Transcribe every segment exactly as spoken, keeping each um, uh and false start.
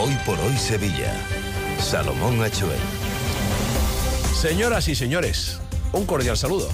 Hoy por hoy Sevilla. Salomón Achuel. Señoras y señores, un cordial saludo.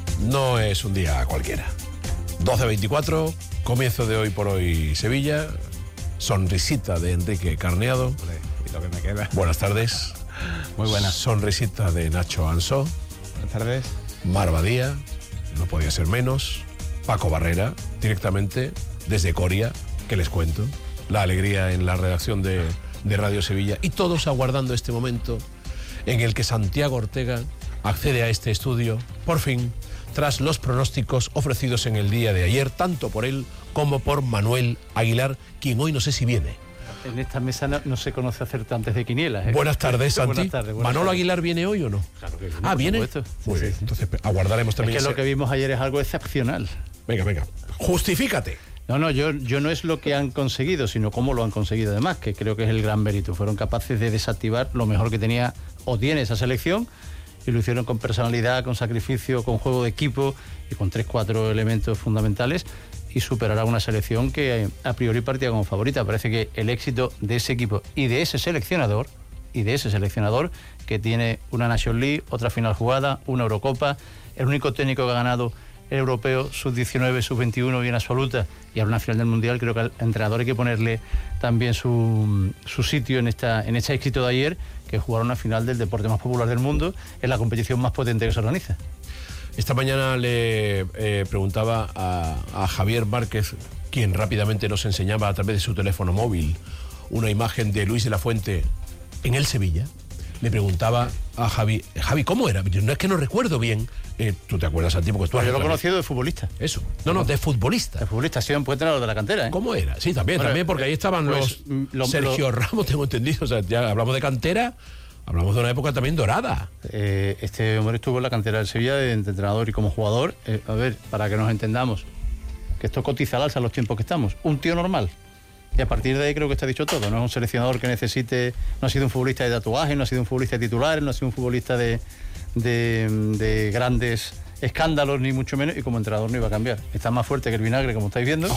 No es un día cualquiera. doce veinticuatro, comienzo de Hoy por hoy Sevilla. Sonrisita de Enrique Carneado. Y lo que me queda. Buenas tardes. Muy buenas. Sonrisita de Nacho Ansó. Buenas tardes. Mar Badía, no podía ser menos. Paco Barrera, directamente desde Coria, que les cuento. La alegría en la redacción de, de Radio Sevilla. Y todos aguardando este momento en el que Santiago Ortega accede a este estudio, por fin, tras los pronósticos ofrecidos en el día de ayer, tanto por él como por Manuel Aguilar, quien hoy no sé si viene. En esta mesa no, no se conoce acertantes de quinielas, ¿eh? Buenas tardes, Santi. Buenas tardes, buenas ¿Manolo tardes. Aguilar viene hoy o no? Claro que viene, Ah, por ¿viene? supuesto. Muy Sí, bien, sí. entonces aguardaremos también. Es que ese- lo que vimos ayer es algo excepcional. Venga, venga, justifícate. No, no, yo, yo no es lo que han conseguido, sino cómo lo han conseguido además, que creo que es el gran mérito. Fueron capaces de desactivar lo mejor que tenía o tiene esa selección, y lo hicieron con personalidad, con sacrificio, con juego de equipo y con tres, cuatro elementos fundamentales, y superar a una selección que eh, a priori partía como favorita. Parece que el éxito de ese equipo y de ese seleccionador, y de ese seleccionador que tiene una Nations League, otra final jugada, una Eurocopa, el único técnico que ha ganado el europeo sub diecinueve, sub veintiuno y en absoluta, y ahora una final del Mundial. Creo que al entrenador hay que ponerle también su, su sitio en esta en este éxito de ayer, que es jugar una final del deporte más popular del mundo, en la competición más potente que se organiza. Esta mañana le eh, preguntaba a, a Javier Márquez, quien rápidamente nos enseñaba a través de su teléfono móvil una imagen de Luis de la Fuente en el Sevilla. Le preguntaba a Javi, Javi, ¿cómo era? Yo, no es que no recuerdo bien. Eh, ¿Tú te acuerdas, Santi? Porque tú Pues has yo lo he también- conocido de futbolista. Eso. No, no, de futbolista. El futbolista ha sido un entrenador de la cantera, ¿eh? ¿Cómo era? Sí, también, Bueno, también, porque ahí estaban pues, los lo- Sergio Ramos, tengo entendido. O sea, ya hablamos de cantera, hablamos de una época también dorada. Eh, este hombre estuvo en la cantera del Sevilla de entrenador y como jugador. Eh, a ver, para que nos entendamos, que esto cotiza al alza en los tiempos que estamos. Un tío normal. Y a partir de ahí creo que está dicho todo. No es un seleccionador que necesite, no ha sido un futbolista de tatuajes, no ha sido un futbolista de titulares, no ha sido un futbolista de, de, de grandes escándalos, ni mucho menos, y como entrenador no iba a cambiar. Está más fuerte que el vinagre, como estáis viendo.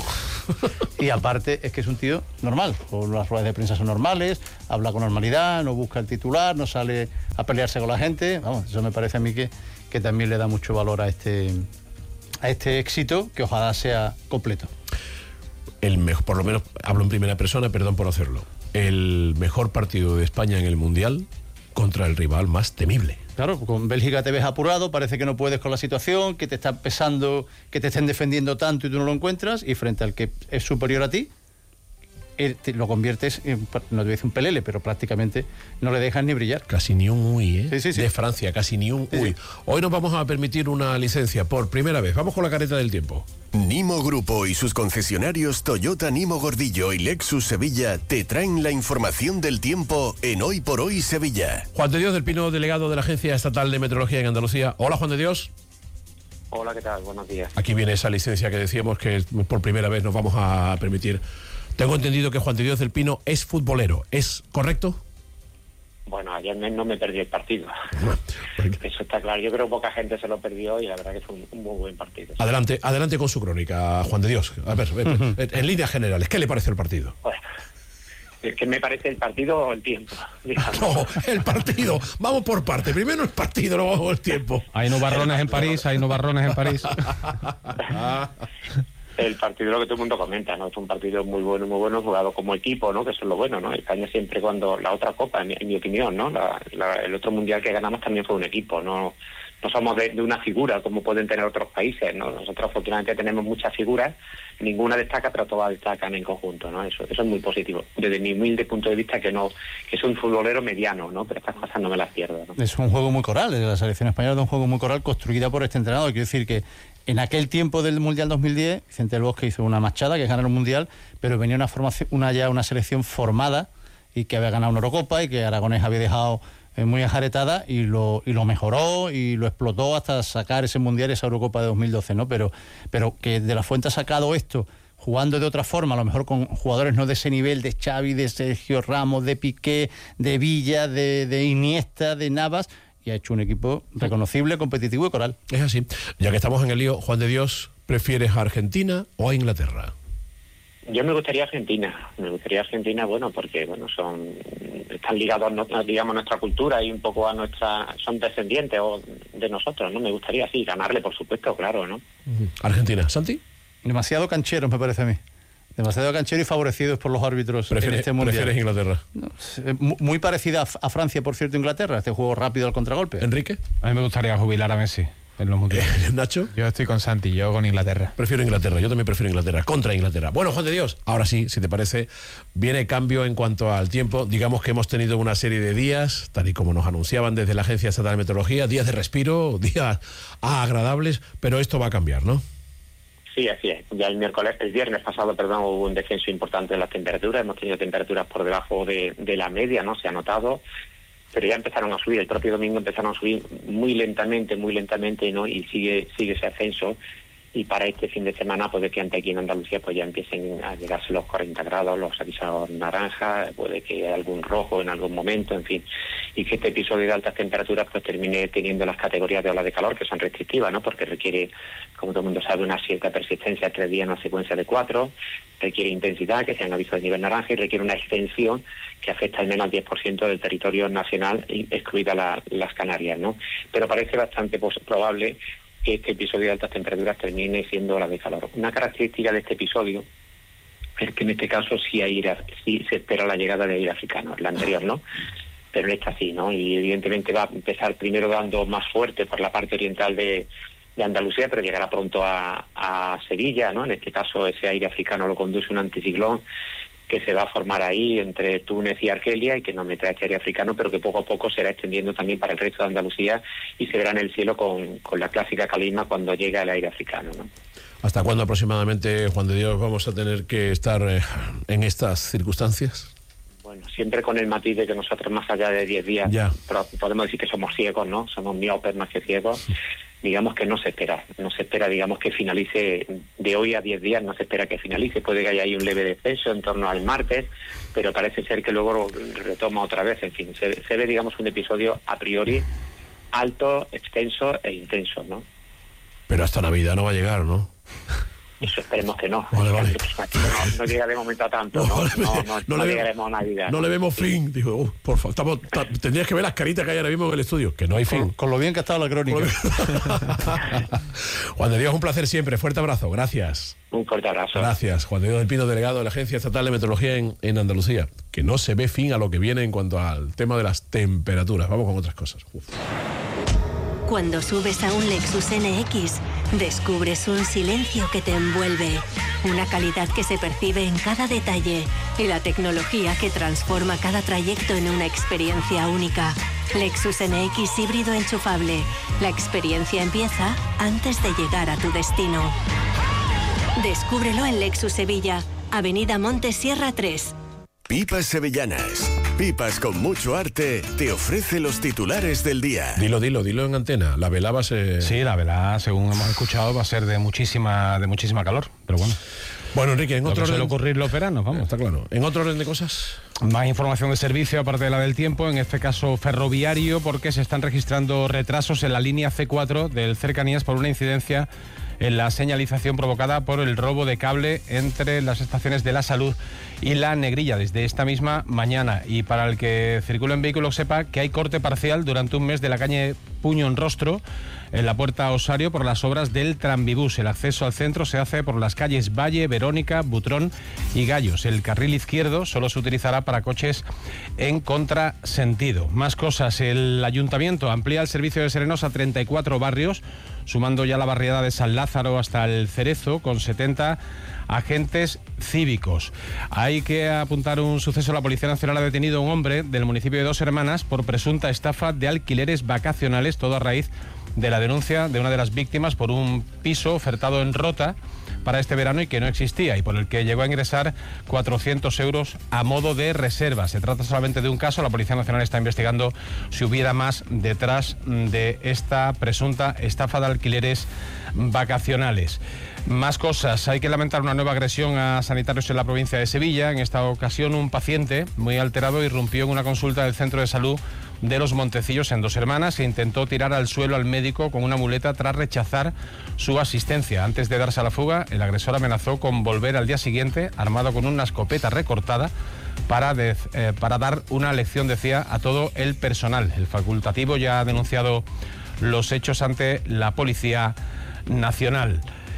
Y aparte es que es un tío normal, con las ruedas de prensa son normales, habla con normalidad, no busca el titular, no sale a pelearse con la gente. Vamos, eso me parece a mí que, que también le da mucho valor a este, a este éxito, que ojalá sea completo. El mejor, por lo menos hablo en primera persona, perdón por hacerlo. El mejor partido de España en el Mundial contra el rival más temible. Claro, con Bélgica te ves apurado, parece que no puedes con la situación, que te está pesando, que te estén defendiendo tanto y tú no lo encuentras, y frente al que es superior a ti, él te lo conviertes en, no te voy a decir un pelele, pero prácticamente no le dejas ni brillar. Casi ni un uy, ¿eh? Sí, sí, sí. De Francia, casi ni un Sí, uy. sí. Hoy nos vamos a permitir una licencia por primera vez. Vamos con la careta del tiempo. Nimo Grupo y sus concesionarios Toyota Nimo Gordillo y Lexus Sevilla te traen la información del tiempo en Hoy por hoy Sevilla. Juan de Dios del Pino, delegado de la Agencia Estatal de Meteorología en Andalucía. Hola, Juan de Dios. Hola, ¿qué tal? Buenos días. Aquí viene esa licencia que decíamos que por primera vez nos vamos a permitir. Tengo entendido que Juan de Dios del Pino es futbolero. ¿Es correcto? Bueno, ayer me- no me perdí el partido. Porque- Eso está claro. Yo creo que poca gente se lo perdió y la verdad que fue un, un muy buen partido. Adelante, adelante con su crónica, Juan de Dios. A ver, ver, en, en líneas generales, ¿qué le parece el partido? Bueno, ¿qué me parece el partido o el tiempo? Digamos. No, el partido. Vamos por parte. Primero el partido, luego el tiempo. Hay nubarrones en París, hay nubarrones en París. El partido, lo que todo el mundo comenta, ¿no? Es un partido muy bueno, muy bueno, jugado como equipo, ¿no? Que eso es lo bueno, ¿no? España siempre cuando... La otra Copa, en mi, en mi opinión, ¿no? La, la- el otro Mundial que ganamos también fue un equipo, ¿no? No somos de, de una figura como pueden tener otros países, ¿no? Nosotros afortunadamente tenemos muchas figuras, ninguna destaca, pero todas destacan en conjunto, ¿no? Eso, eso es muy positivo. Desde mi humilde punto de vista, que no que es un futbolero mediano, ¿no? Pero estas cosas no me las pierdo, ¿no? Es un juego muy coral, la selección española es un juego muy coral construida por este entrenador. Quiero decir que en aquel tiempo del Mundial dos mil diez, Vicente del Bosque hizo una machada que ganaron el Mundial, pero venía una formación, una ya una selección formada y que había ganado una Eurocopa y que Aragonés había dejado eh, muy ajaretada y lo, y lo mejoró y lo explotó hasta sacar ese Mundial, esa Eurocopa de dos mil doce, ¿no? Pero, pero que de la Fuente ha sacado esto jugando de otra forma, a lo mejor con jugadores no de ese nivel, de Xavi, de Sergio Ramos, de Piqué, de Villa, de, de Iniesta, de Navas, y ha hecho un equipo reconocible, competitivo y coral. Es así. Ya que estamos en el lío, Juan de Dios, ¿prefieres a Argentina o a Inglaterra? Yo me gustaría Argentina, me gustaría Argentina, bueno, porque bueno son están ligados, a, digamos, a nuestra cultura y un poco a nuestra, son descendientes o de nosotros, ¿no? Me gustaría, sí, ganarle, por supuesto, claro, ¿no? Argentina, ¿Santi? Demasiado cancheros, me parece a mí. Demasiado cancheros y favorecidos por los árbitros en este mundial. ¿Prefieres Inglaterra? No, muy parecida a Francia, por cierto, Inglaterra, este juego rápido al contragolpe. ¿Enrique? A mí me gustaría jubilar a Messi en los mundiales. ¿Nacho? Yo estoy con Santi, yo con Inglaterra. Prefiero Inglaterra, yo también prefiero Inglaterra, contra Inglaterra. Bueno, Juan de Dios, ahora sí, si te parece, viene cambio en cuanto al tiempo. Digamos que hemos tenido una serie de días, tal y como nos anunciaban desde la Agencia Estatal de Meteorología, días de respiro, días agradables, pero esto va a cambiar, ¿no? Sí, así es. Ya el miércoles, el viernes pasado, perdón, hubo un descenso importante de las temperaturas. Hemos tenido temperaturas por debajo de, de la media, ¿no? Se ha notado, pero ya empezaron a subir. El propio domingo empezaron a subir muy lentamente, muy lentamente, ¿no? Y sigue sigue ese ascenso. Y para este fin de semana puede que ante aquí en Andalucía pues ya empiecen a llegarse los cuarenta grados, los avisados naranjas, puede que haya algún rojo en algún momento, en fin. Y que este episodio de altas temperaturas pues termine teniendo las categorías de ola de calor, que son restrictivas, ¿no? Porque requiere, como todo el mundo sabe, una cierta persistencia, tres días en una secuencia de cuatro, requiere intensidad, que sean avisos de nivel naranja, y requiere una extensión que afecta al menos al diez por ciento del territorio nacional, excluida la, las Canarias, ¿no? Pero parece bastante pues, probable que este episodio de altas temperaturas termine siendo ola de calor. Una característica de este episodio es que en este caso sí, hay, sí se espera la llegada de aire africano, la anterior no, pero en esta sí, ¿no? Y evidentemente va a empezar primero dando más fuerte por la parte oriental de, de Andalucía, pero llegará pronto a, a Sevilla, ¿no? En este caso ese aire africano lo conduce un anticiclón que se va a formar ahí entre Túnez y Argelia y que nos meterá este aire africano, pero que poco a poco se irá extendiendo también para el resto de Andalucía y se verá en el cielo con, con la clásica calima cuando llega el aire africano, ¿no? ¿Hasta cuándo aproximadamente, Juan de Dios, vamos a tener que estar eh, en estas circunstancias? Bueno, siempre con el matiz de que nosotros más allá de diez días ya. podemos decir que somos ciegos, ¿no? Somos miopes más que ciegos. Digamos que no se espera, no se espera, digamos, que finalice de hoy a diez días, no se espera que finalice, puede que haya ahí un leve descenso en torno al martes, pero parece ser que luego retoma otra vez, en fin, se, se ve, digamos, un episodio a priori alto, extenso e intenso, ¿no? Pero hasta Navidad no va a llegar, ¿no? Eso esperemos que no. Vale, vale. No, no llega de momento a tanto, ¿no? No, No, no, no no le llegaremos a Navidad. No le vemos fin. Digo, uh, por favor, estamos, ta, tendrías que ver las caritas que hay ahora mismo en el estudio, que no hay fin. Con, con lo bien que ha estado la crónica. Juan de Dios, un placer siempre. Fuerte abrazo. Gracias. Un fuerte abrazo. Gracias. Juan de Dios del Pino, delegado de la Agencia Estatal de Meteorología en, en Andalucía. Que no se ve fin a lo que viene en cuanto al tema de las temperaturas. Vamos con otras cosas. Uf. Cuando subes a un Lexus N X, descubres un silencio que te envuelve, una calidad que se percibe en cada detalle y la tecnología que transforma cada trayecto en una experiencia única. Lexus N X híbrido enchufable. La experiencia empieza antes de llegar a tu destino. Descúbrelo en Lexus Sevilla, Avenida Montes Sierra tres. Pipas Sevillanas. Pipas con mucho arte te ofrece los titulares del día. Dilo, dilo, dilo en antena. La vela va a ser... Sí, la vela, según hemos escuchado, va a ser de muchísima, de muchísima calor, pero bueno. Bueno, Enrique, en Lo otro que suele orden... ocurrir los veranos, vamos. Está claro. En otro orden de cosas... Más información de servicio, aparte de la del tiempo, en este caso ferroviario, porque se están registrando retrasos en la línea C cuatro del Cercanías por una incidencia en la señalización provocada por el robo de cable entre las estaciones de La Salud y La Negrilla desde esta misma mañana. Y para el que circula en vehículos sepa que hay corte parcial durante un mes de la calle Puño en Rostro en la Puerta Osario por las obras del Tranvibús. El acceso al centro se hace por las calles Valle, Verónica, Butrón y Gallos. El carril izquierdo solo se utilizará para coches en contrasentido. Más cosas, el Ayuntamiento amplía el servicio de serenos a treinta y cuatro barrios, sumando ya la barriada de San Lázaro hasta el Cerezo, con setenta agentes cívicos. Hay que apuntar un suceso. La Policía Nacional ha detenido a un hombre del municipio de Dos Hermanas por presunta estafa de alquileres vacacionales, todo a raíz de la denuncia de una de las víctimas por un piso ofertado en Rota para este verano y que no existía y por el que llegó a ingresar cuatrocientos euros a modo de reserva. Se trata solamente de un caso. La Policía Nacional está investigando si hubiera más detrás de esta presunta estafa de alquileres vacacionales. Más cosas. Hay que lamentar una nueva agresión a sanitarios en la provincia de Sevilla. En esta ocasión un paciente muy alterado irrumpió en una consulta del centro de salud de Los Montecillos en Dos Hermanas e intentó tirar al suelo al médico con una muleta tras rechazar su asistencia. Antes de darse a la fuga, el agresor amenazó con volver al día siguiente armado con una escopeta recortada para, de, eh, para dar una lección, decía, a todo el personal. El facultativo ya ha denunciado los hechos ante la Policía Nacional.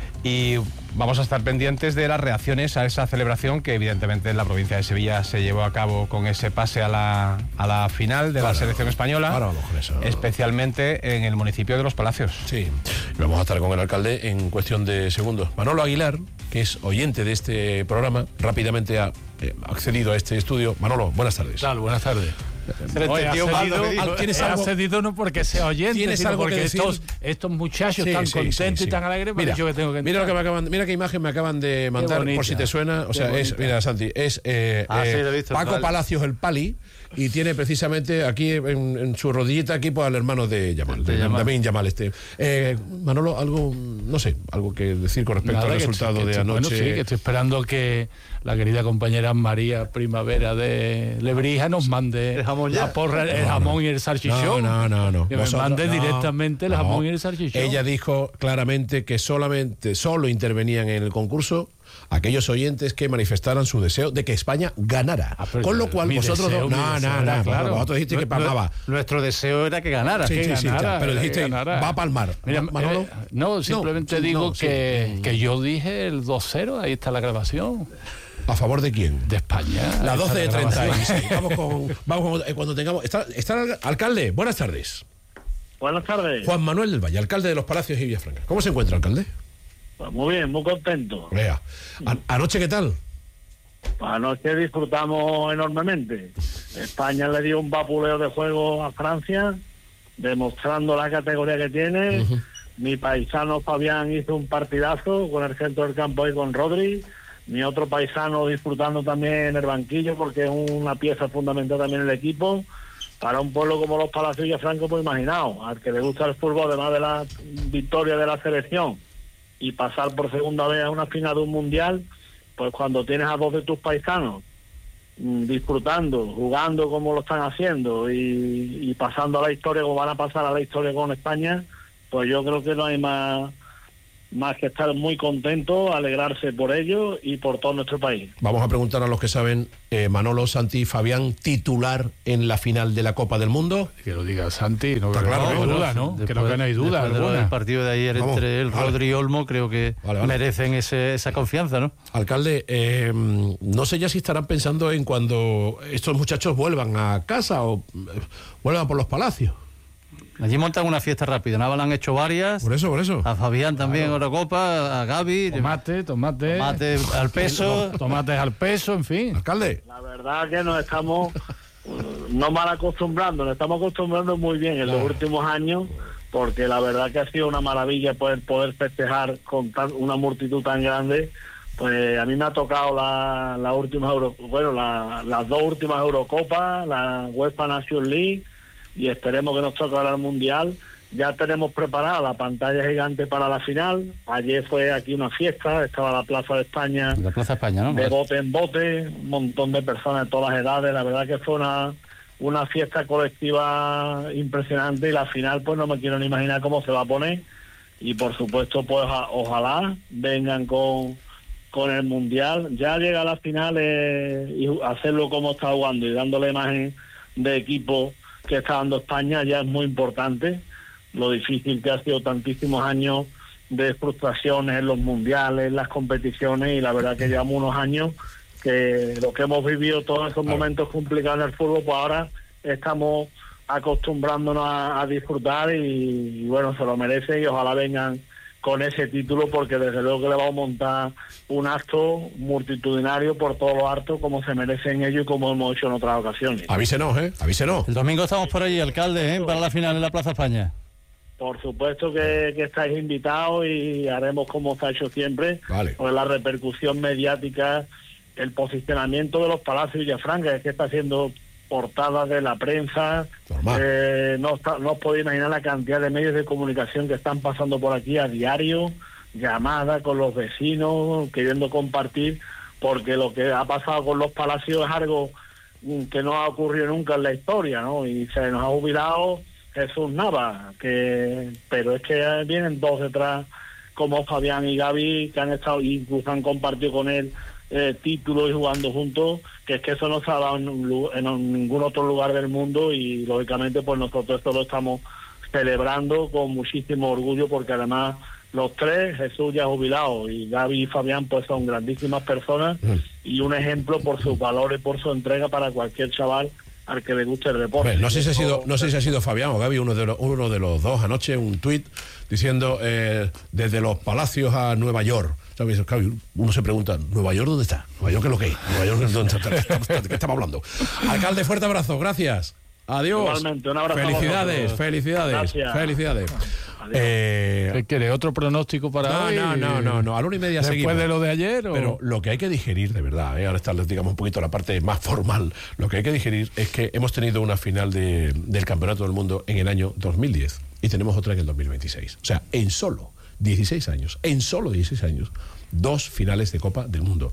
Y vamos a estar pendientes de las reacciones a esa celebración que evidentemente en la provincia de Sevilla se llevó a cabo con ese pase a la, a la final de claro, la selección española, claro, eso. especialmente en el municipio de Los Palacios. Sí, vamos a estar con el alcalde en cuestión de segundos. Manolo Aguilar, que es oyente de este programa, rápidamente ha eh, accedido a este estudio. Manolo, buenas tardes. Claro, buenas tardes. Oye, ha cedido, ¿tienes algo? Ha cedido no porque sea oyente, ¿tienes sino algo porque que decir? estos, estos muchachos sí, tan sí, contentos sí, sí. y tan alegres, mira, yo que tengo que mira lo que me acaban, mira qué imagen me acaban de mandar, bonita, por si te suena, o sea, es, mira, Santi, es eh, ah, eh, sí, lo he visto, Paco vale. Palacios el Pali, y tiene precisamente aquí en, en su rodillita aquí pues al hermano de Yamal, de, de Yamal. También Yamal este. Eh, Manolo, algo, no sé, algo que decir con respecto Nada, al resultado estoy, de estoy, anoche. Bueno, sí, que estoy esperando que la querida compañera María Primavera de Lebrija nos mande el jamón, la porra, el no, jamón no. y el salchichón. No, no, no, no. Que Vosotros, me mande no, directamente el no. jamón y el salchichón. Ella dijo claramente que solamente, solo intervenían en el concurso aquellos oyentes que manifestaran su deseo de que España ganara. Ah, con lo cual vosotros deseo, no, no, deseo, no, claro. vosotros dijiste que palmaba. Nuestro deseo era que ganara. Sí, que sí, sí, ganara, ya, pero que dijiste, ganara. va a palmar. Mira, Manolo. eh, no, simplemente no, digo no, que, sí. que yo dije el dos cero, ahí está la grabación. ¿A favor de quién? De España. Las doce de treinta y seis. grabación. Vamos con, vamos con, eh, cuando tengamos. Está, está el alcalde, buenas tardes. Buenas tardes. Juan Manuel del Valle, alcalde de Los Palacios y Villafranca. ¿Cómo se encuentra, alcalde? Pues muy bien, muy contento. Vea. A- ¿Anoche qué tal? Pues anoche disfrutamos enormemente. España le dio un vapuleo de juego a Francia, demostrando la categoría que tiene. Uh-huh. Mi paisano Fabián hizo un partidazo con el centro del campo y con Rodri. Mi otro paisano disfrutando también en el banquillo, porque es una pieza fundamental también en el equipo. Para un pueblo como Los Palacios y Villafranca, pues imaginaos, al que le gusta el fútbol, además de la victoria de la selección, y pasar por segunda vez a una final de un mundial, pues cuando tienes a dos de tus paisanos mmm, disfrutando, jugando como lo están haciendo y, y pasando a la historia como van a pasar a la historia con España, pues yo creo que no hay más más que estar muy contento, alegrarse por ello y por todo nuestro país. Vamos a preguntar a los que saben, eh, Manolo, Santi y Fabián, titular en la final de la Copa del Mundo. Que lo diga Santi, no Está creo claro, que no hay ¿no? duda, ¿no? Después, creo que no hay duda después de lo alguna. del partido de ayer Vamos, entre el vale. Rodri y Olmo, creo que Vale, vale. merecen ese, esa confianza, ¿no? Alcalde, eh, no sé ya si estarán pensando en cuando estos muchachos vuelvan a casa o eh, vuelvan por los palacios. Allí montan una fiesta rápida, Naval han hecho varias. Por eso, por eso. A Fabián también, claro. Eurocopa, a Gaby. Tomate, tomate. Tomate al peso. Tomates al peso, en fin. Alcalde. La verdad que nos estamos no mal acostumbrando, nos estamos acostumbrando muy bien en los últimos años, porque la verdad que ha sido una maravilla poder poder festejar con tan, una multitud tan grande. Pues a mí me ha tocado la, la última Euro, bueno, la, las dos últimas Eurocopas, la UEFA Nations League, y esperemos que nos toque ahora el Mundial. Ya tenemos preparada la pantalla gigante para la final. Ayer fue aquí una fiesta, estaba la Plaza de España, La Plaza España, ¿no? de bote en bote, un montón de personas de todas las edades. La verdad que fue una una fiesta colectiva impresionante, y la final pues no me quiero ni imaginar cómo se va a poner. Y por supuesto pues a, ojalá vengan con con el Mundial. Ya llega a la final eh, y hacerlo como está jugando y dándole imagen de equipo que está dando España ya es muy importante. Lo difícil que ha sido tantísimos años de frustraciones en los mundiales, en las competiciones, y la verdad que llevamos unos años que lo que hemos vivido todos esos momentos complicados en el fútbol, pues ahora estamos acostumbrándonos a, a disfrutar y, y bueno, se lo merece, y ojalá vengan con ese título, porque desde luego que le vamos a montar un acto multitudinario por todos los hartos como se merecen ellos y como hemos hecho en otras ocasiones. Avísenos, ¿eh? Avísenos. El domingo estamos por allí, alcalde, ¿eh? Para la final en la Plaza España. Por supuesto que, que estáis invitados y haremos como está hecho siempre. Vale. Pues la repercusión mediática, el posicionamiento de los Palacios y Villafranca, es que está haciendo portadas de la prensa. Eh, no, está, no os podéis imaginar la cantidad de medios de comunicación que están pasando por aquí a diario, llamadas con los vecinos, queriendo compartir, porque lo que ha pasado con los Palacios es algo que no ha ocurrido nunca en la historia, ¿no? Y se nos ha jubilado Jesús Navas, que pero es que vienen dos detrás, como Fabián y Gaby, que han estado, incluso han compartido con él eh, títulos y jugando juntos, que es que eso no se ha dado en, un, en ningún otro lugar del mundo, y lógicamente pues nosotros esto lo estamos celebrando con muchísimo orgullo, porque además los tres, Jesús ya jubilado y Gaby y Fabián, pues son grandísimas personas mm. y un ejemplo por sus valores, por su entrega para cualquier chaval al que le guste el deporte. Bueno, no sé si ha sido, no sé si ha sido Fabián o Gaby, uno de los, uno de los dos anoche, un tuit diciendo eh, desde los palacios a Nueva York. ¿Sabes? Uno se pregunta, ¿Nueva York dónde está? ¿Nueva York qué es lo que es? ¿Nueva York dónde está? ¿De qué estamos hablando? Alcalde, fuerte abrazo, gracias. Adiós. Igualmente, un abrazo. Felicidades, felicidades, Gracias. felicidades. Eh, ¿Qué quiere? ¿Otro pronóstico para no, hoy? No, no, no, no, a la una y media ¿Después seguimos. de lo de ayer? ¿o? Pero lo que hay que digerir, de verdad, ¿eh? Ahora está, digamos, un poquito la parte más formal. Lo que hay que digerir es que hemos tenido una final de, del Campeonato del Mundo en el año dos mil diez y tenemos otra en el dos mil veintiséis. O sea, en solo dieciséis años, en solo dieciséis años, dos finales de Copa del Mundo.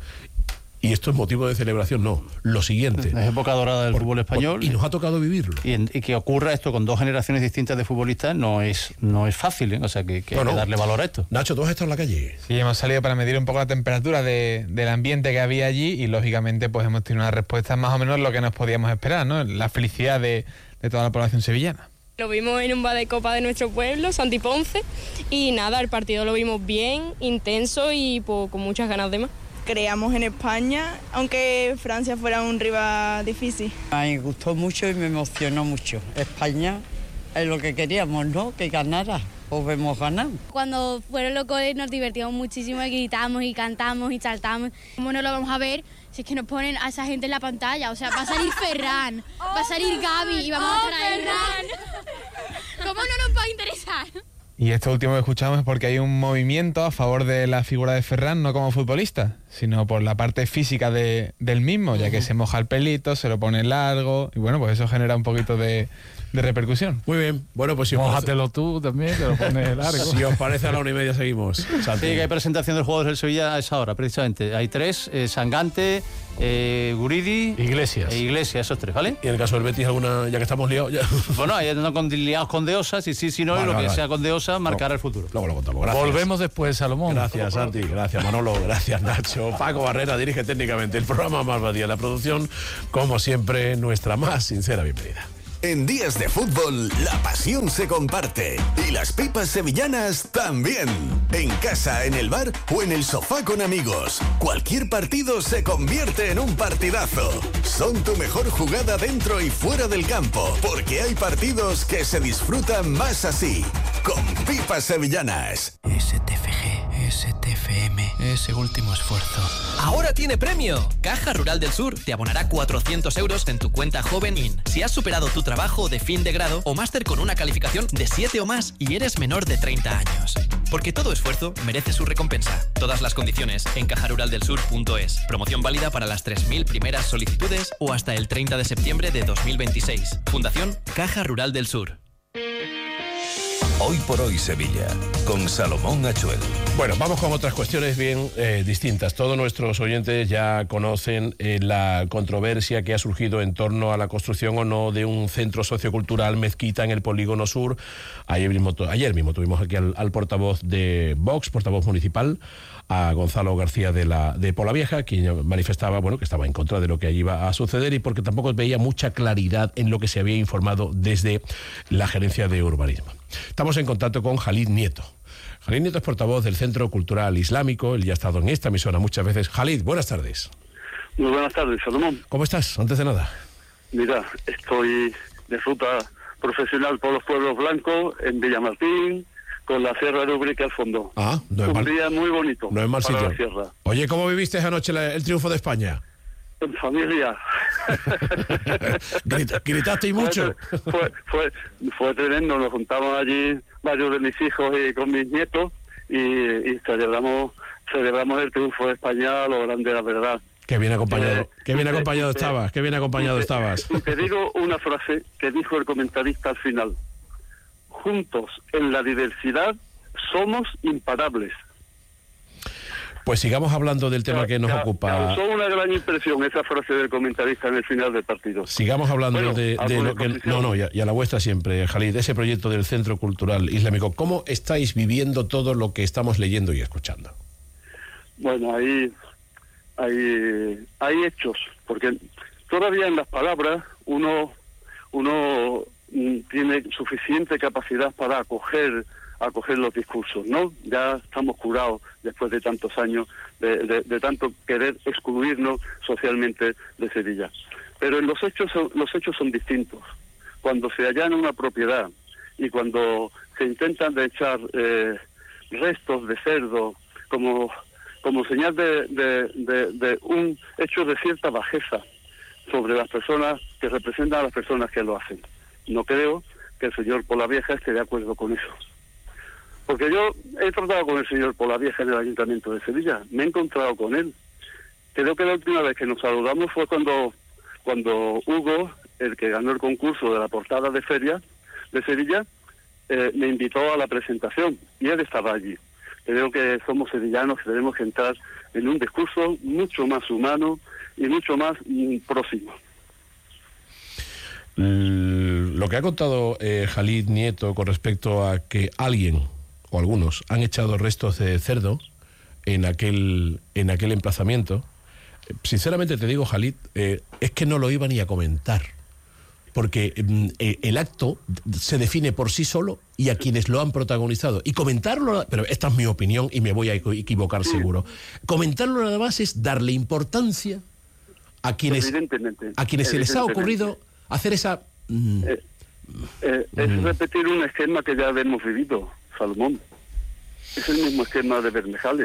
Y esto es motivo de celebración, no. Lo siguiente. Es época dorada del por, fútbol español. Por, y nos ha tocado vivirlo. Y, en, y que ocurra esto con dos generaciones distintas de futbolistas no es no es fácil, ¿eh? O sea, que, que no, hay no. que darle valor a esto. Nacho, ¿tú has estado en la calle? Sí, hemos salido para medir un poco la temperatura de, del ambiente que había allí y, lógicamente, pues hemos tenido una respuesta más o menos lo que nos podíamos esperar, ¿no? La felicidad de, de toda la población sevillana. Lo vimos en un bar de copa de nuestro pueblo, Santi Ponce, y nada, el partido lo vimos bien, intenso y pues, con muchas ganas de más. Creamos en España, aunque Francia fuera un rival difícil. A mí me gustó mucho y me emocionó mucho. España es lo que queríamos, ¿no? Que ganara. Pues vemos ganar. Cuando fueron los goles nos divertimos muchísimo y gritamos y cantamos y saltamos. ¿Cómo no lo vamos a ver si es que nos ponen a esa gente en la pantalla? O sea, va a salir Ferran, va a salir Gaby y vamos a traer Ferran. ¿Cómo no nos va a interesar? Y esto último que escuchamos es porque hay un movimiento a favor de la figura de Ferran, no como futbolista, sino por la parte física de, del mismo, ya que se moja el pelito, se lo pone largo, y bueno, pues eso genera un poquito de, de repercusión. Muy bien, bueno, pues si mójatelo tú también, te lo pones largo. Si os parece, a la una y media seguimos. Santi. Sí, que hay presentación de los jugadores del Sevilla a esa hora, precisamente. Hay tres, eh, Sangante, eh, Guridi... Iglesias. E Iglesias, esos tres, ¿vale? Y en el caso del Betis, alguna, ya que estamos liados... Ya. Bueno, ahí no con, liados con Deosa, si sí, si no, vale, y lo vale, que vale. sea con Deosa marcará no, el futuro. Luego lo contamos, gracias. Volvemos después, Salomón. Gracias, Santi, gracias, Manolo, gracias, Nacho. Paco Barrera dirige técnicamente el programa Más Badía, la producción, como siempre, nuestra más sincera bienvenida. En días de fútbol, la pasión se comparte. Y las pipas sevillanas también. En casa, en el bar o en el sofá con amigos. Cualquier partido se convierte en un partidazo. Son tu mejor jugada dentro y fuera del campo. Porque hay partidos que se disfrutan más así. Con pipas sevillanas. S T F G, S T F M, ese último esfuerzo. Ahora tiene premio. Caja Rural del Sur te abonará cuatrocientos euros en tu cuenta Joven In. Si has superado tu trabajo de fin de grado o máster con una calificación de siete o más y eres menor de treinta años. Porque todo esfuerzo merece su recompensa. Todas las condiciones en caja rural del sur punto es. Promoción válida para las tres mil primeras solicitudes o hasta el treinta de septiembre de dos mil veintiséis. Fundación Caja Rural del Sur. Hoy por hoy Sevilla, con Salomón Achuel. Bueno, vamos con otras cuestiones bien eh, distintas. Todos nuestros oyentes ya conocen eh, la controversia que ha surgido en torno a la construcción o no de un centro sociocultural mezquita en el Polígono Sur. Ayer mismo, ayer mismo tuvimos aquí al, al portavoz de Vox, portavoz municipal, a Gonzalo García de la de Polavieja, quien manifestaba bueno que estaba en contra de lo que allí iba a suceder y porque tampoco veía mucha claridad en lo que se había informado desde la Gerencia de Urbanismo. Estamos en contacto con Jalid Nieto. Jalid Nieto es portavoz del Centro Cultural Islámico, él ya ha estado en esta emisora muchas veces. Jalid, buenas tardes. Muy buenas tardes, Salomón. ¿Cómo estás? Antes de nada. Mira, estoy de ruta profesional por los pueblos blancos en Villamartín, con la Sierra de Ubrique al fondo. Ah, no es un mal. día muy bonito. No es mal para sitio. La sierra. Oye, ¿cómo viviste anoche la, el triunfo de España? En familia. ¿Gritaste y mucho? Fue, fue, fue tremendo. Nos juntamos allí varios de mis hijos y con mis nietos y, y celebramos celebramos el triunfo de España, lo grande, la verdad. Qué bien acompañado, eh, qué bien te, acompañado te, estabas, qué bien acompañado te, estabas. Y te digo una frase que dijo el comentarista al final. Juntos en la diversidad somos imparables. Pues sigamos hablando del tema que nos Ca- ocupa. Causó una gran impresión esa frase del comentarista en el final del partido. Sigamos hablando Bueno, de, de ¿alguna lo que... exposición? No, no, y a, y a la vuestra siempre, Jalid, ese proyecto del Centro Cultural Islámico. ¿Cómo estáis viviendo todo lo que estamos leyendo y escuchando? Bueno, hay, hay, hay hechos, porque todavía en las palabras uno, uno mm, tiene suficiente capacidad para acoger, acoger los discursos, ¿no? Ya estamos curados después de tantos años, de, de, de tanto querer excluirnos socialmente de Sevilla. Pero en los hechos, son, los hechos son distintos. Cuando se allana una propiedad y cuando se intentan de echar eh, restos de cerdo como... como señal de, de, de, de un hecho de cierta bajeza sobre las personas que representan a las personas que lo hacen. No creo que el señor Polavieja esté de acuerdo con eso. Porque yo he tratado con el señor Polavieja en el Ayuntamiento de Sevilla, me he encontrado con él. Creo que la última vez que nos saludamos fue cuando, cuando Hugo, el que ganó el concurso de la portada de feria de Sevilla, eh, me invitó a la presentación y él estaba allí. Creo que somos sevillanos que tenemos que entrar en un discurso mucho más humano y mucho más mm, próximo. Lo que ha contado eh, Jalid Nieto con respecto a que alguien o algunos han echado restos de cerdo en aquel en aquel emplazamiento, sinceramente te digo, Jalid, eh, es que no lo iba ni a comentar, porque eh, el acto se define por sí solo y a quienes lo han protagonizado. Y comentarlo, pero esta es mi opinión y me voy a equivocar seguro, comentarlo nada más es darle importancia a quienes, Evidentemente, a quienes se les ha ocurrido hacer esa... Mm, eh, eh, es mm. repetir un esquema que ya hemos vivido, Salomón. Es el mismo esquema de Bermejales.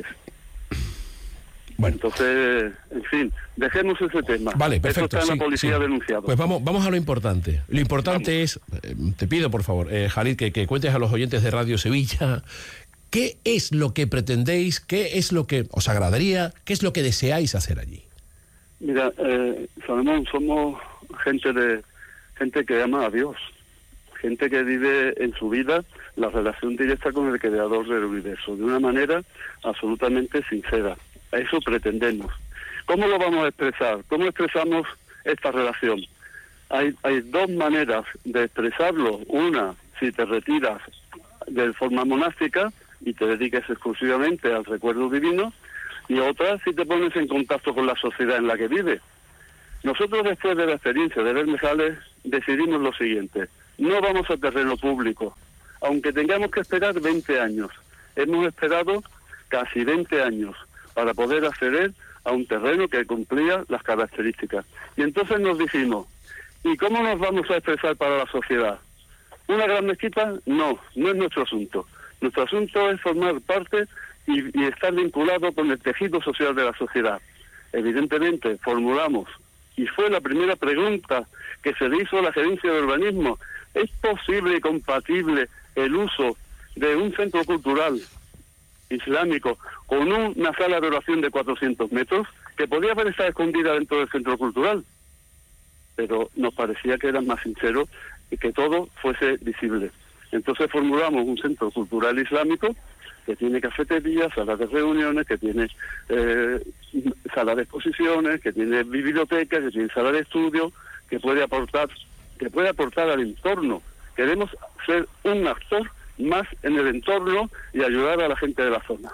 Bueno. Entonces, en fin, dejemos ese tema. Vale, perfecto. Eso está en sí, la policía sí. denunciado. Pues vamos, vamos a lo importante. Lo importante vamos. es, eh, te pido por favor, eh, Jalid, que, que cuentes a los oyentes de Radio Sevilla qué es lo que pretendéis, qué es lo que os agradaría, qué es lo que deseáis hacer allí. Mira, eh, Salomón, somos gente de gente que ama a Dios, gente que vive en su vida la relación directa con el creador del universo, de una manera absolutamente sincera. A eso pretendemos. ¿Cómo lo vamos a expresar? ¿Cómo expresamos esta relación? Hay, hay dos maneras de expresarlo. Una, si te retiras de forma monástica y te dedicas exclusivamente al recuerdo divino, y otra, si te pones en contacto con la sociedad en la que vives. Nosotros, después de la experiencia de Bermejales, decidimos lo siguiente: no vamos a terreno público, aunque tengamos que esperar veinte años. Hemos esperado casi veinte años para poder acceder a un terreno que cumplía las características. Y entonces nos dijimos, ¿y cómo nos vamos a expresar para la sociedad? ¿Una gran mezquita? No, no es nuestro asunto. Nuestro asunto es formar parte y, y estar vinculado con el tejido social de la sociedad. Evidentemente, formulamos, y fue la primera pregunta que se le hizo a la gerencia de urbanismo: ¿es posible y compatible el uso de un centro cultural islámico con una sala de oración de cuatrocientos metros, que podía haber estado escondida dentro del centro cultural? Pero nos parecía que era más sincero y que todo fuese visible. Entonces formulamos un centro cultural islámico que tiene cafeterías, salas de reuniones, que tiene eh, sala de exposiciones, que tiene biblioteca, que tiene sala de estudio, que puede aportar, que puede aportar al entorno. Queremos ser un actor más en el entorno y ayudar a la gente de la zona.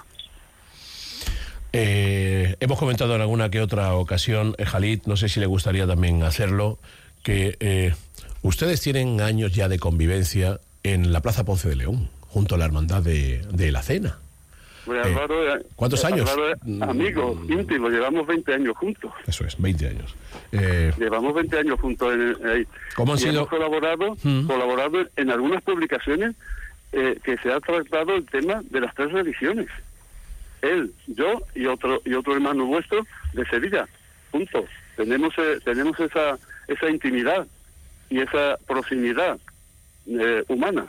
Eh, hemos comentado en alguna que otra ocasión, eh, Jalid, no sé si le gustaría también hacerlo, que eh, ustedes tienen años ya de convivencia en la Plaza Ponce de León, junto a la Hermandad de, de la Cena. Pues, eh, Álvaro, ¿Cuántos años? Amigos, íntimos, llevamos veinte años juntos. Eso es, veinte años. Eh, llevamos veinte años juntos en, ahí. ¿Cómo han y sido? Hemos colaborado, ¿Mm? colaborado en algunas publicaciones eh, que se ha tratado el tema de las tres religiones. Él, yo y otro y otro hermano vuestro de Sevilla, juntos. Tenemos eh, tenemos esa esa intimidad y esa proximidad eh, humana.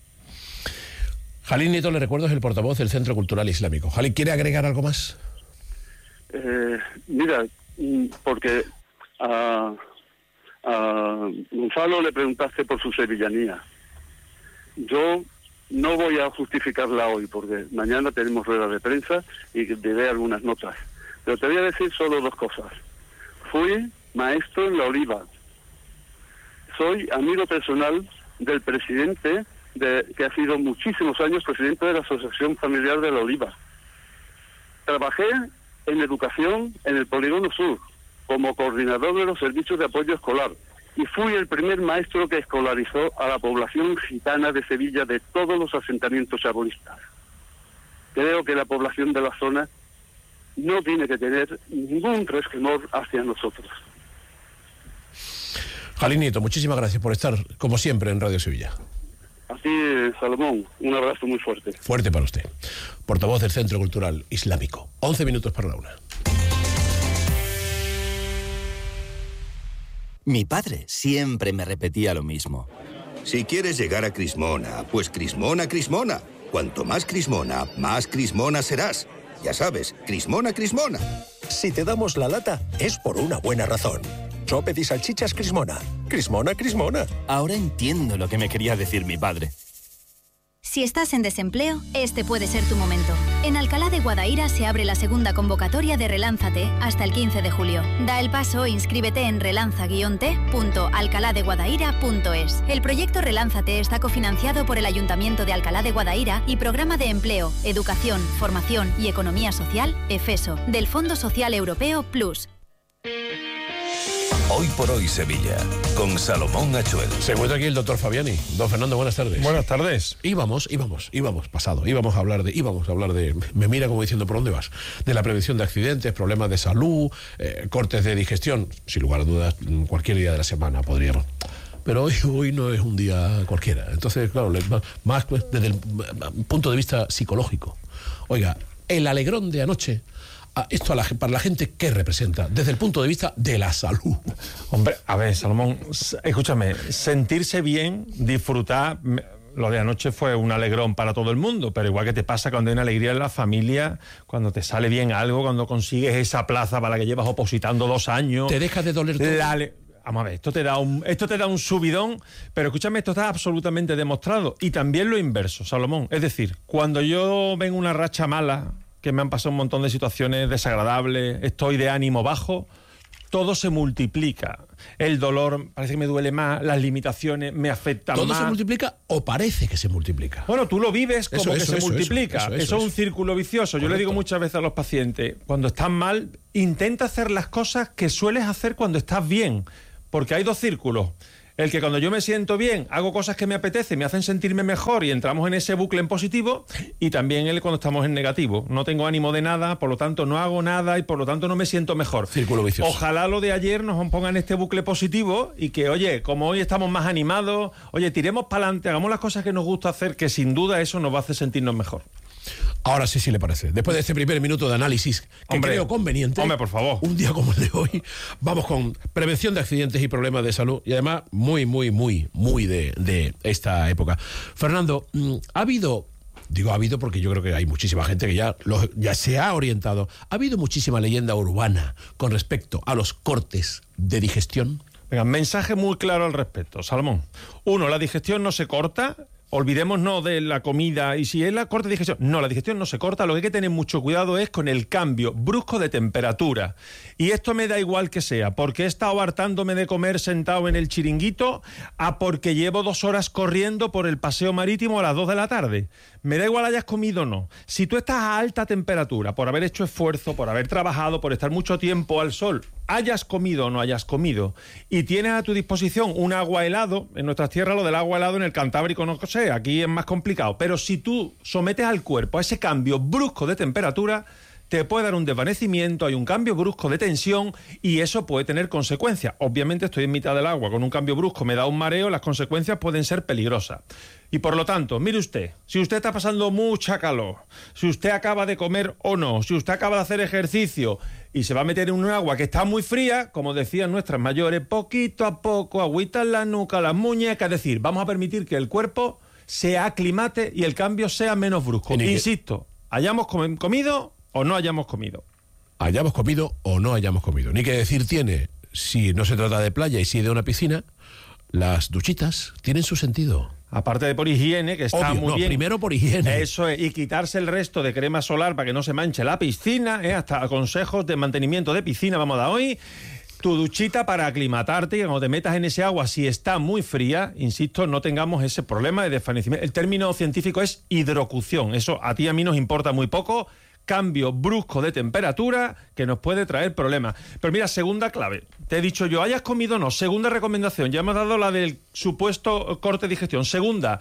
Jalid Nieto, le recuerdo, es el portavoz del Centro Cultural Islámico. Jalid, ¿quiere agregar algo más? Eh, mira, porque a, a Gonzalo le preguntaste por su sevillanía. Yo no voy a justificarla hoy, porque mañana tenemos rueda de prensa y diré algunas notas. Pero te voy a decir solo dos cosas. Fui maestro en La Oliva. Soy amigo personal del presidente, de, que ha sido muchísimos años presidente de la Asociación Familiar de La Oliva. Trabajé en educación en el Polígono Sur, como coordinador de los servicios de apoyo escolar, y fui el primer maestro que escolarizó a la población gitana de Sevilla de todos los asentamientos chabonistas. Creo que la población de la zona no tiene que tener ningún resquemor hacia nosotros. Jalín Nieto, muchísimas gracias por estar, como siempre, en Radio Sevilla. Así, Salomón, un abrazo muy fuerte. Fuerte para usted. Portavoz del Centro Cultural Islámico. once minutos para la una. Mi padre siempre me repetía lo mismo. Si quieres llegar a Crismona, pues Crismona, Crismona. Cuanto más Crismona, más Crismona serás. Ya sabes, Crismona, Crismona. Si te damos la lata, es por una buena razón. Sopes y salchichas Crismona. Crismona, Crismona. Ahora entiendo lo que me quería decir mi padre. Si estás en desempleo, este puede ser tu momento. En Alcalá de Guadaira se abre la segunda convocatoria de Relánzate hasta el quince de julio. Da el paso e inscríbete en relanza guion te punto alcalá de guadaira punto es. El proyecto Relánzate está cofinanciado por el Ayuntamiento de Alcalá de Guadaira y Programa de Empleo, Educación, Formación y Economía Social, EFESO, del Fondo Social Europeo Plus. Hoy por hoy Sevilla, con Salomón Achuel. Se encuentra aquí el doctor Fabiani. Don Fernando, buenas tardes. Buenas tardes. Íbamos, íbamos, íbamos, pasado. Íbamos a hablar de, íbamos a hablar de, me mira como diciendo, ¿por dónde vas? De la prevención de accidentes, problemas de salud, eh, cortes de digestión. Sin lugar a dudas, cualquier día de la semana podríamos. Pero hoy, hoy no es un día cualquiera. Entonces, claro, más desde el punto de vista psicológico. Oiga, el alegrón de anoche... Esto a la, para la gente, ¿qué representa? Desde el punto de vista de la salud. Hombre, a ver, Salomón, escúchame, sentirse bien, disfrutar... Lo de anoche fue un alegrón para todo el mundo, pero igual que te pasa cuando hay una alegría en la familia, cuando te sale bien algo, cuando consigues esa plaza para la que llevas opositando dos años... Te dejas de doler todo. La ale... Vamos a ver, esto te da un, esto te da un subidón, pero escúchame, esto está absolutamente demostrado. Y también lo inverso, Salomón. Es decir, cuando yo vengo una racha mala... que me han pasado un montón de situaciones desagradables, estoy de ánimo bajo, todo se multiplica. El dolor parece que me duele más, las limitaciones me afectan ¿Todo más. ¿Todo se multiplica o parece que se multiplica? Bueno, tú lo vives como eso, que eso, se eso, multiplica. Eso, eso, eso, eso es un eso. círculo vicioso. Correcto. Yo le digo muchas veces a los pacientes, cuando estás mal, intenta hacer las cosas que sueles hacer cuando estás bien, porque hay dos círculos. El que cuando yo me siento bien, hago cosas que me apetecen, me hacen sentirme mejor y entramos en ese bucle en positivo, y también el cuando estamos en negativo. No tengo ánimo de nada, por lo tanto no hago nada y por lo tanto no me siento mejor. Círculo vicioso. Ojalá lo de ayer nos ponga en este bucle positivo y que, oye, como hoy estamos más animados, oye, tiremos para adelante, hagamos las cosas que nos gusta hacer, que sin duda eso nos va a hacer sentirnos mejor. Ahora sí, sí le parece. Después de este primer minuto de análisis, que hombre, creo conveniente. Hombre, por favor. Un día como el de hoy, vamos con prevención de accidentes y problemas de salud. Y además, muy, muy, muy, muy de, de esta época. Fernando, ¿ha habido... Digo, ha habido porque yo creo que hay muchísima gente que ya, lo, ya se ha orientado. ¿Ha habido muchísima leyenda urbana con respecto a los cortes de digestión? Venga, mensaje muy claro al respecto, Salomón. Uno, la digestión no se corta. Olvidémonos de la comida y si es la corta digestión. No, la digestión no se corta. Lo que hay que tener mucho cuidado es con el cambio brusco de temperatura. Y esto me da igual que sea, porque he estado hartándome de comer sentado en el chiringuito a porque llevo dos horas corriendo por el paseo marítimo a las dos de la tarde. Me da igual hayas comido o no. Si tú estás a alta temperatura, por haber hecho esfuerzo, por haber trabajado, por estar mucho tiempo al sol, hayas comido o no hayas comido, y tienes a tu disposición un agua helado, en nuestras tierras lo del agua helado en el Cantábrico no sé, aquí es más complicado, pero si tú sometes al cuerpo a ese cambio brusco de temperatura, te puede dar un desvanecimiento, hay un cambio brusco de tensión y eso puede tener consecuencias. Obviamente estoy en mitad del agua, con un cambio brusco me da un mareo, las consecuencias pueden ser peligrosas. Y por lo tanto, mire usted, si usted está pasando mucha calor, si usted acaba de comer o no, si usted acaba de hacer ejercicio y se va a meter en un agua que está muy fría, como decían nuestras mayores, poquito a poco, agüita en la nuca, las muñecas, es decir, vamos a permitir que el cuerpo se aclimate y el cambio sea menos brusco. Insisto, hayamos com- comido o no hayamos comido. Hayamos comido o no hayamos comido. Ni que decir tiene, si no se trata de playa y si de una piscina, las duchitas tienen su sentido. Aparte de por higiene, que está Obvio, muy no, bien. primero por higiene. Eso es, y quitarse el resto de crema solar para que no se manche la piscina, ¿eh? Hasta consejos de mantenimiento de piscina vamos a dar hoy. Tu duchita para aclimatarte, y cuando te metas en ese agua, si está muy fría, insisto, no tengamos ese problema de desvanecimiento. El término científico es hidrocución. Eso a ti y a mí nos importa muy poco. Cambio brusco de temperatura que nos puede traer problemas. Pero mira, segunda clave. Te he dicho yo, hayas comido o no. Segunda recomendación. Ya hemos dado la del supuesto corte de digestión. Segunda,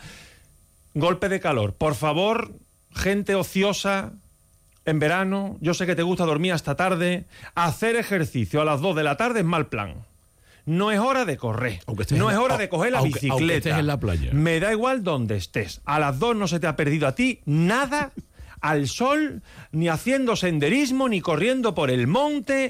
golpe de calor. Por favor, gente ociosa en verano, yo sé que te gusta dormir hasta tarde, hacer ejercicio a las dos de la tarde es mal plan. No es hora de correr, no es hora de coger la aunque, bicicleta. aunque estés en la playa. Me da igual donde estés. A las dos no se te ha perdido a ti nada al sol, ni haciendo senderismo, ni corriendo por el monte.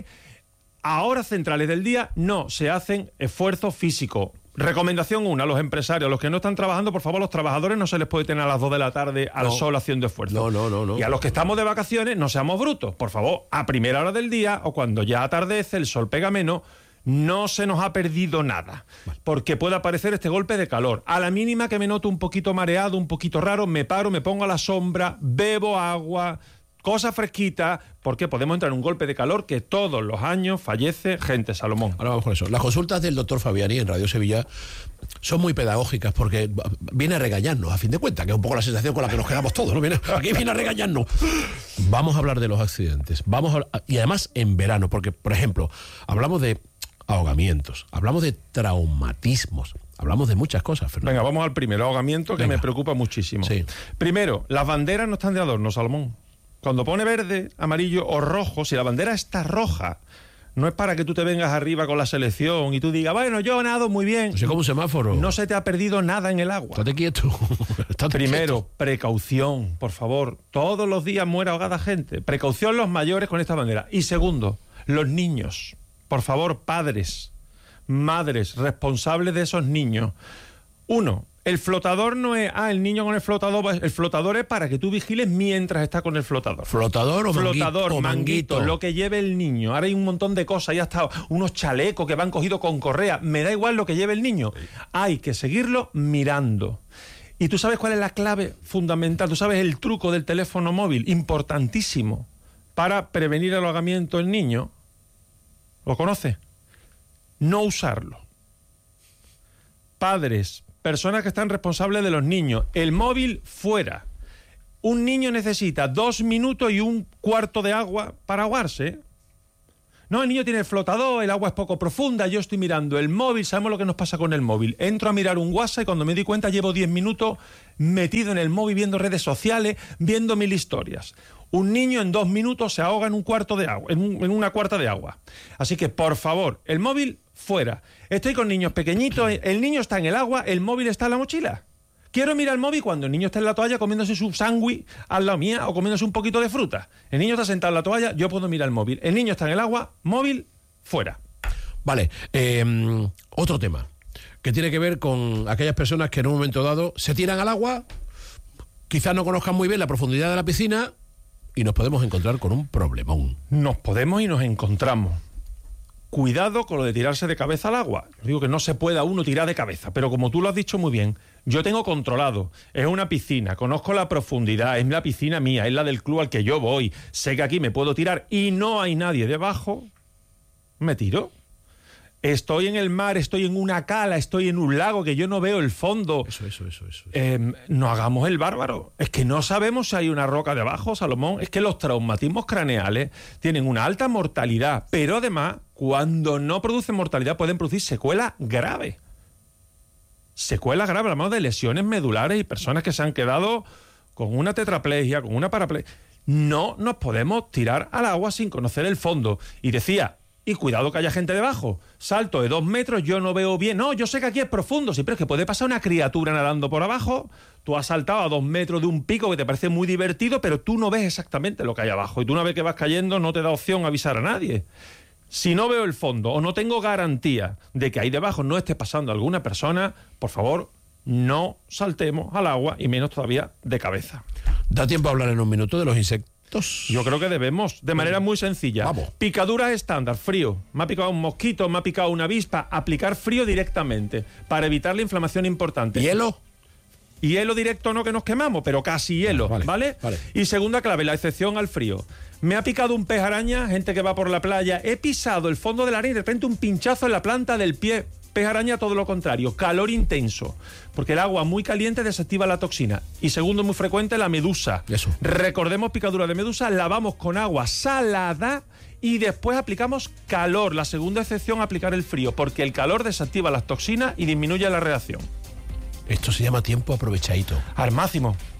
A horas centrales del día no se hacen esfuerzo físico. Recomendación una, a los empresarios, a los que no están trabajando, por favor, los trabajadores no se les puede tener a las dos de la tarde al No. sol haciendo esfuerzo. No, no, no, no. Y a los que estamos de vacaciones, no seamos brutos. Por favor, a primera hora del día o cuando ya atardece, el sol pega menos, no se nos ha perdido nada. Porque puede aparecer este golpe de calor. A la mínima que me noto un poquito mareado, un poquito raro, me paro, me pongo a la sombra, bebo agua, cosa fresquita, porque podemos entrar en un golpe de calor que todos los años fallece gente, Salomón. Ahora vamos con eso. Las consultas del doctor Fabiani en Radio Sevilla son muy pedagógicas porque viene a regañarnos, a fin de cuentas, que es un poco la sensación con la que nos quedamos todos, ¿no? Viene, aquí viene a regañarnos. Vamos a hablar de los accidentes. Vamos a, y además en verano, porque, por ejemplo, hablamos de ahogamientos, hablamos de traumatismos, hablamos de muchas cosas, Fernando. Venga, vamos al primero, ahogamiento, que Venga. me preocupa muchísimo. Sí. Primero, las banderas no están de adorno, Salomón. Cuando pone verde, amarillo o rojo, si la bandera está roja, no es para que tú te vengas arriba con la selección y tú digas, bueno, yo nado muy bien. Es como un semáforo. No se te ha perdido nada en el agua. Estate quieto. Estate Primero, quieto. precaución, por favor. Todos los días muere ahogada gente. Precaución los mayores con esta bandera. Y segundo, los niños. Por favor, padres, madres, responsables de esos niños. Uno, el flotador no es, ah, el niño con el flotador, el flotador es para que tú vigiles mientras está con el flotador. ¿Flotador o manguito? Flotador, o manguito, manguito? lo que lleve el niño. Ahora hay un montón de cosas, hay hasta unos chalecos que van cogidos con correa. Me da igual lo que lleve el niño. Hay que seguirlo mirando. ¿Y tú sabes cuál es la clave fundamental? ¿Tú sabes el truco del teléfono móvil? Importantísimo para prevenir el ahogamiento del niño. ¿Lo conoces? No usarlo. Padres, personas que están responsables de los niños, el móvil fuera. Un niño necesita dos minutos y un cuarto de agua para ahogarse. No, el niño tiene el flotador, el agua es poco profunda, yo estoy mirando el móvil, sabemos lo que nos pasa con el móvil. Entro a mirar un WhatsApp y cuando me di cuenta llevo diez minutos metido en el móvil viendo redes sociales, viendo mil historias. Un niño en dos minutos se ahoga en un cuarto de agua, en, un, en una cuarta de agua. Así que, por favor, el móvil fuera. Estoy con niños pequeñitos, el niño está en el agua, el móvil está en la mochila. Quiero mirar el móvil cuando el niño está en la toalla comiéndose su sándwich al lado mía o comiéndose un poquito de fruta. El niño está sentado en la toalla, yo puedo mirar el móvil. El niño está en el agua, móvil, fuera. Vale, eh, otro tema que tiene que ver con aquellas personas que en un momento dado se tiran al agua, quizás no conozcan muy bien la profundidad de la piscina y nos podemos encontrar con un problemón. Nos podemos y nos encontramos. Cuidado con lo de tirarse de cabeza al agua. Digo que no se pueda uno tirar de cabeza, pero como tú lo has dicho muy bien, yo tengo controlado. Es una piscina, conozco la profundidad, es la piscina mía, es la del club al que yo voy. Sé que aquí me puedo tirar y no hay nadie debajo. Me tiro. Estoy en el mar, estoy en una cala, estoy en un lago que yo no veo el fondo. Eso, eso, eso, eso. Eh, no hagamos el bárbaro. Es que no sabemos si hay una roca debajo, Salomón. Es que los traumatismos craneales tienen una alta mortalidad, pero además, cuando no producen mortalidad, pueden producir secuelas graves. Secuelas graves, hablamos de lesiones medulares y personas que se han quedado con una tetraplegia, con una paraplegia. No nos podemos tirar al agua sin conocer el fondo. Y decía, y cuidado que haya gente debajo. Salto de dos metros, yo no veo bien. No, yo sé que aquí es profundo, sí, pero es que puede pasar una criatura nadando por abajo. Tú has saltado a dos metros de un pico que te parece muy divertido, pero tú no ves exactamente lo que hay abajo. Y tú una vez que vas cayendo no te da opción a avisar a nadie. Si no veo el fondo o no tengo garantía de que ahí debajo no esté pasando alguna persona, por favor, no saltemos al agua y menos todavía de cabeza. ¿Da tiempo a hablar en un minuto de los insectos? Yo creo que debemos, de manera muy sencilla. Vamos. Picaduras estándar, frío. Me ha picado un mosquito, me ha picado una avispa. Aplicar frío directamente para evitar la inflamación importante. ¿Hielo? Hielo directo no, que nos quemamos, pero casi hielo, vale, ¿vale? vale. Y segunda clave, la excepción al frío. Me ha picado un pez araña, gente que va por la playa, he pisado el fondo de la arena y de repente un pinchazo en la planta del pie. Pez araña, todo lo contrario, calor intenso, porque el agua muy caliente desactiva la toxina. Y segundo, muy frecuente, la medusa. Eso. Recordemos picadura de medusa, lavamos con agua salada y después aplicamos calor. La segunda excepción, aplicar el frío, porque el calor desactiva las toxinas y disminuye la reacción. Esto se llama tiempo aprovechadito. Al máximo.